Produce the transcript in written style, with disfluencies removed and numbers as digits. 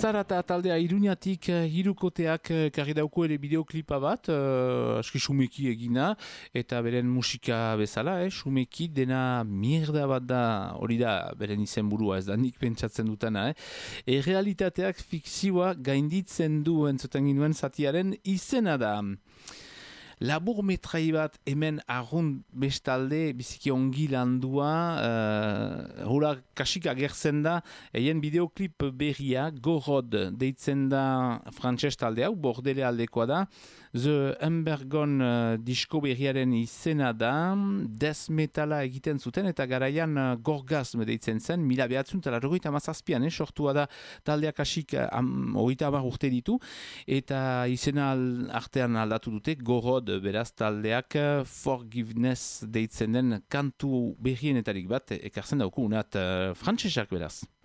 Zarata taldea Iruñatik hirukoteak karri dauko ere bideoklipa bat, aski sumeki egina, eta beren musika bezala, sumeki dena mierda bat da, hori da beren izenburua, ez da nik pentsatzen dutana. Realitateak fikzioa gainditzen du entzuten ginuen zatiaren izena da. Labur metrai bat hemen arrun bestalde biziki ongi landua, hula kasik agertzen da, eien bideoklip berria, Gorod deitzen da frantses talde hau, Bordele aldekoa da, The Embergon disko berriaren izena da, death metala egiten zuten, eta garaian Gorgasm deitzen zen, 1987an, sortua da taldeak kasik 30 urte ditu, eta izena artean aldatu dute, Gorod beraz taldeak Forgiveness deitzen den kantu berrienetarik bat ekartzen dauku unat frantsesak beraz.